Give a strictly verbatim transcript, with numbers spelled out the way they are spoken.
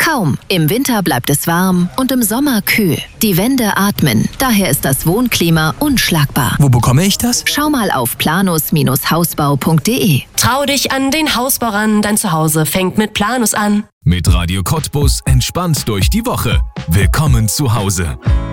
Kaum. Im Winter bleibt es warm und im Sommer kühl. Die Wände atmen. Daher ist das Wohnklima unschlagbar. Wo bekomme ich das? Schau mal auf planus Bindestrich hausbau punkt de. Trau dich an den Hausbau ran, dein Zuhause fängt mit Planus an. Mit Radio Cottbus entspannt durch die Woche. Willkommen zu Hause.